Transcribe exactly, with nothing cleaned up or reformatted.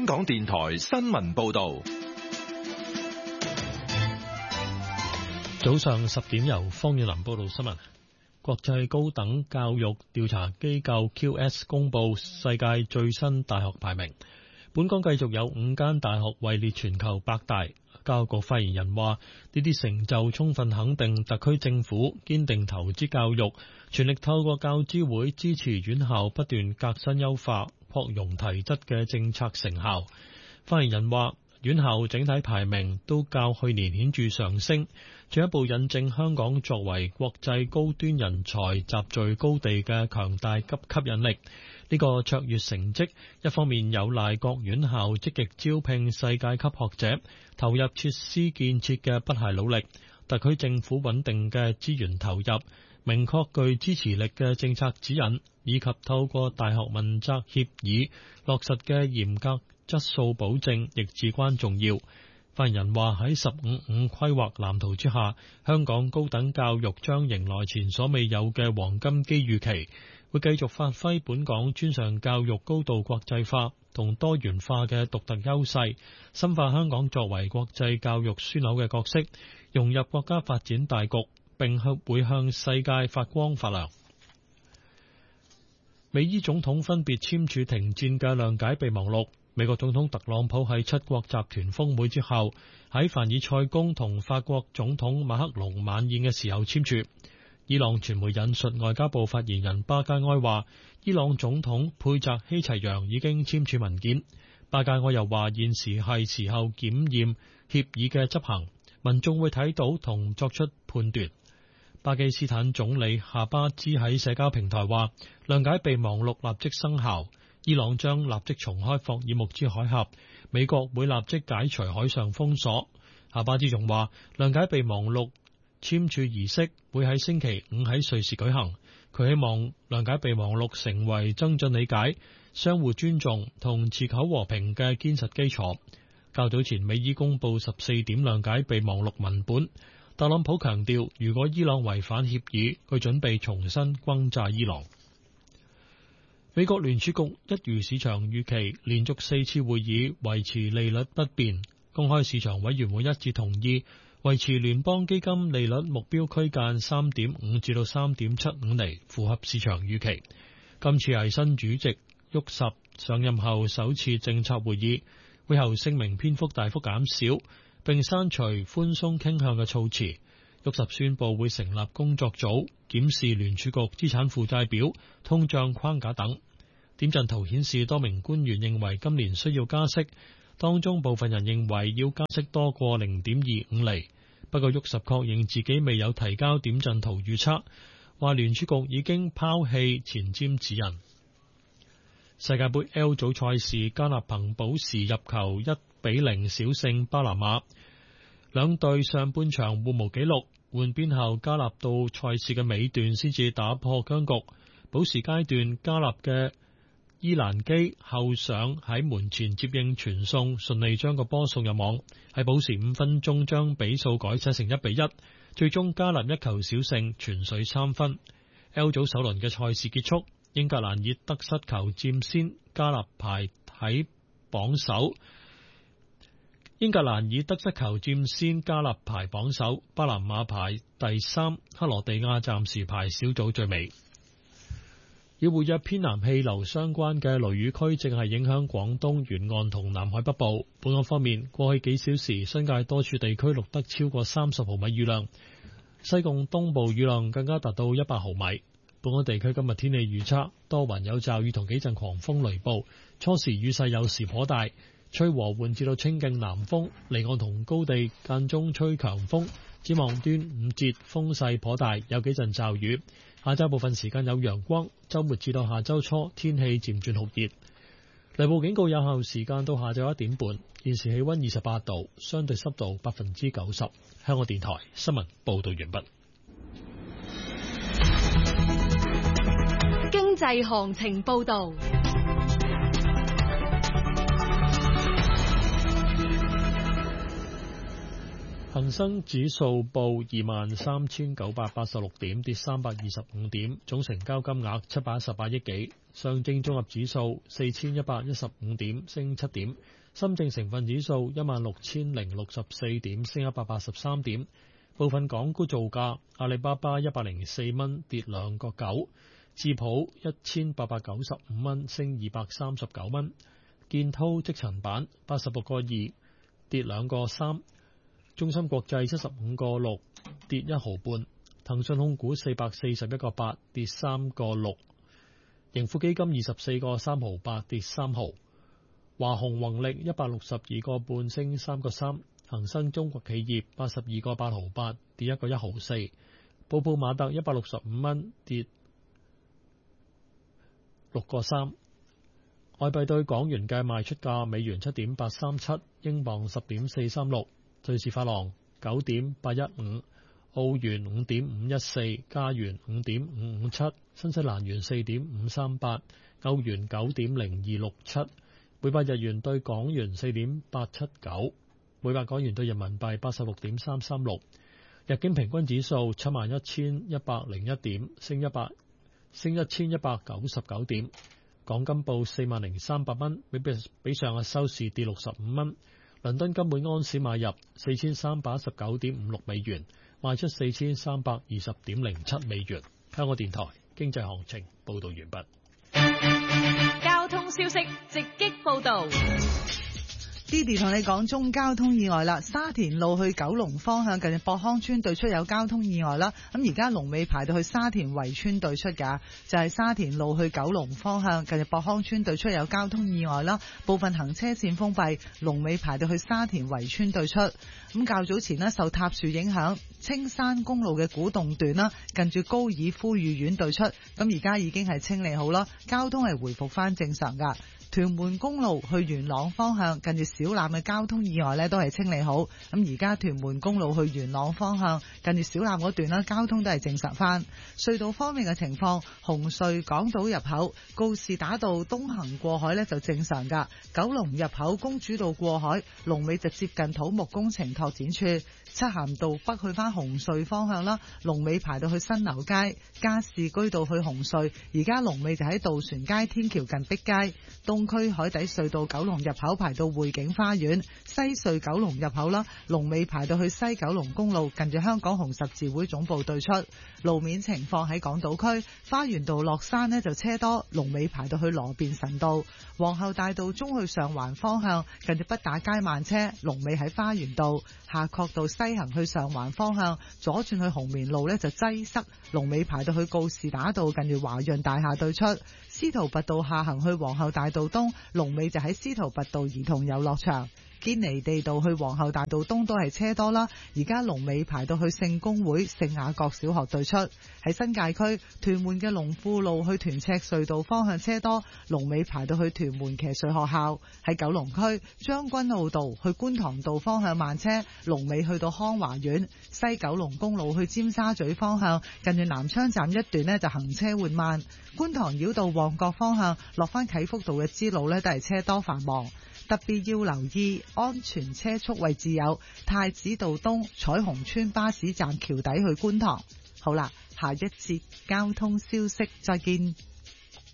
港電台新聞報道。 早上十點，由方遠林報道新聞。國際高等教育調查機構 Q S 公布世界最新大學排名，本港繼續有五間大學位列全球百大。教育局發言人話，呢啲成就充分肯定特區政府堅定投資教育，全力透過教資會支持院校不斷革新優化、擴容提質嘅政策成效。發言人話，院校整體排名都較去年顯著上升，進一步印證香港作為國際高端人才集聚高地嘅強大吸吸引力。呢個卓越成績一方面有賴各院校積極招聘世界級學者，投入設施建設嘅不懈努力，特區政府穩定嘅資源投入，明確具支持力嘅政策指引，以及透過大學問責協議落實嘅嚴格質素保證，亦至關重要。發言人話，喺十五五規劃藍圖之下，香港高等教育將迎來前所未有嘅黃金機遇期，會繼續發揮本港專上教育高度國際化同多元化嘅獨特優勢，深化香港作為國際教育樞紐嘅角色，融入國家發展大局，並會向世界發光發亮。美伊總統分別簽署停戰嘅諒解備忘錄。美國總統特朗普喺七國集團峰會之後，喺凡爾賽宮同法國總統馬克龍晚宴嘅時候簽署。伊朗傳媒引述外交部發言人巴加埃話，伊朗總統佩澤希齊揚已經簽署文件。巴加埃又話，現時係時候檢驗協議嘅執行，民眾會睇到同作出判斷。巴基斯坦總理夏巴茲喺社交平台話，諒解備忘錄立即生效。伊朗將立即重開霍爾木茲海峽，美國會立即解除海上封鎖。夏巴茲仲話，諒解備忘錄簽署儀式會喺星期五喺瑞士舉行。佢希望諒解備忘錄成為增進理解、相互尊重同持久和平嘅堅實基礎。較早前美伊公布十四點諒解備忘錄文本，特朗普強調，如果伊朗違反協議，佢準備重新轟炸伊朗。美國聯儲局一如市場預期，連續四次會議維持利率不變。公開市場委員會一致同意維持聯邦基金利率目標區間三點五至到三點七五厘，符合市場預期。今次係新主席沃什上任後首次政策會議，會後聲明篇幅大幅減少，並刪除寬鬆傾向嘅措辭。沃什宣布會成立工作組，檢視聯儲局資產負債表、通脹框架等。點陣圖顯示，多名官員認為今年需要加息，當中部分人認為要加息多過零點二五厘。不過沃什確認自己未有提交點陣圖預測，話聯儲局已經拋棄前瞻指引。世界盃 L 組賽事，加納憑補時入球一比零小勝巴拿馬。兩隊上半場互無紀錄，換邊後加納到賽事嘅尾段先至打破僵局。補時階段，加納嘅伊蘭基後上喺門前接應傳送，順利將個波送入網。喺補時五分鐘將比數改寫成一比一，最終加納一球小勝，全取三分。L 組首輪嘅賽事結束，英格蘭以得失球佔先，加納排喺榜首。英格蘭以得失球佔先，加納排榜首，巴拿馬排第三，克羅地亞暫時排小組最尾。與活躍偏南氣流相關嘅雷雨區正係影響廣東沿岸同南海北部。本港方面，過去幾小時新界多處地區錄得超過三十毫米雨量，西貢東部雨量更加達到一百毫米。本港地區今日天氣預測，多雲有驟雨同幾陣狂風雷暴，初時雨勢有時頗大，吹和緩至到清勁南風，離岸同高地間中吹強風。展望端午節風勢頗大，有幾陣驟雨。下晝部分時間有陽光，周末至到下周初天氣漸轉酷熱。雷暴警告有效時間到下晝一點半。現時氣溫二十八度，相對濕度百分之九十。香港電台新聞報道完畢。 經濟行情報道。 恒恒生指數報二萬三千九百八十六點，跌三百二十五點，總成交金額七百一十八億幾。上證綜合指數四千一百一十五點，升七點。深證成分指數一萬六千零六十四點，升一百八十三點。部分港股造價：阿里巴巴一百零四蚊，跌兩個九；智普一千八百九十五蚊，升二百三十九蚊；建滔積層板八十六個二，跌兩個三；中芯國際七十五個六，跌一毫半；騰訊控股四百四十一個八，跌三個六；盈富基金二十四個三毫八，跌三毫；華虹宏力一百六十二個半，升三個三。恒生中國企業八十二個八毫八，跌一個一毫四；布布馬特一百六十五蚊，跌六個三。外幣對港元嘅賣出價：美元七點八三七，英鎊十點四三六，瑞士法郎九點八一五，澳元五點五一四，加元五點五五七，新西蘭元四點五三八，歐元九點零二六七，每百日元對港元四點八七九。每百港元對人民幣八十六點三三六，日經平均指數七萬一千一百零一點，升一百升一千一百九十九點。港金報四萬零三百蚊，比比上日收市跌六十五蚊。倫敦金每安士買入四千三百一十九點五六美元，賣出四千三百二十點零七美元。香港電台經濟行情報道完畢。 交通消息直擊報道。 Didi 同你講中交通意外啦，沙田路去九龍方向近博康村對出有交通意外啦。咁而家龍尾排到去沙田圍村對出㗎，就係、是、沙田路去九龍方向近博康村對出有交通意外啦，部分行車線封閉，龍尾排到去沙田圍村對出。咁較早前呢，受塌樹影響，青山公路嘅古洞段啦，近住高爾夫御苑對出，咁而家已經係清理好啦，交通係回復翻正常㗎。屯門公路去元朗方向近住小欖嘅交通意外呢都係清理好，咁而家屯門公路去元朗方向近住小欖嗰段啦，交通都係正常翻。隧道方面嘅情況，紅隧港島入口告士打道東行過海呢就正常噶，九龍入口公主道過海龍尾就接近土木工程拓展處，漆咸道北去翻紅隧方向啦，龍尾排到去新樓街，加士居道去紅隧，而家龍尾就喺渡船街天橋近碧街。東區海底隧道九龍入口排到匯景花園，西隧九龍入口啦，龍尾排到去西九龍公路近住香港紅十字會總部對出。路面情況喺港島區花園道落山呢就車多，龍尾排到去羅便臣道。皇后大道中去上環方向近住畢打街慢車，龍尾喺花園道。夏慤道西行去上環方向左轉去紅棉路呢就擠塞，龍尾排到去告士打道近住華潤大廈對出。司徒拔道下行去皇后大道東，龍尾就喺司徒拔道兒童遊樂場。堅尼地道去皇后大道東都係車多啦，而家龍尾排到去聖公會聖雅各小學對出。喺新界區屯門嘅龍富路去屯赤隧道方向車多，龍尾排到去屯門騎術學校。喺九龍區將軍澳道去觀塘道方向慢車，龍尾去到康華苑。西九龍公路去尖沙咀方向近住南昌站一段呢就行車緩慢。觀塘繞道旺角方向落返啟福道嘅支路呢都係車多繁忙。特別要留意安全車速位置有太子道東彩虹村巴士站橋底去觀塘。好啦，下一節交通消息再見。